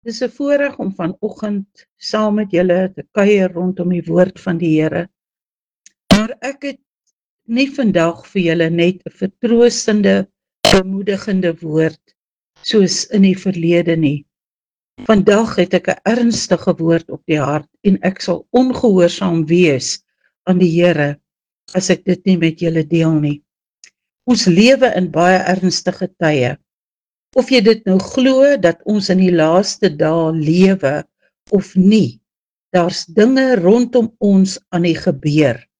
Dis 'n voorreg om vanoggend saam met julle te kuier rondom die woord van die Here. Maar ek het nie vandag vir julle net 'n vertroostende, bemoedigende woord soos in die verlede nie. Vandag het ek 'n ernstige woord op die hart en ek sal ongehoorsaam wees aan die Here as ek dit nie met julle deel nie. Ons lewe in baie ernstige tye. Of jy dit nou glo dat ons in die laaste dae lewe of nie, daar's dinge rondom ons aan die gebeur.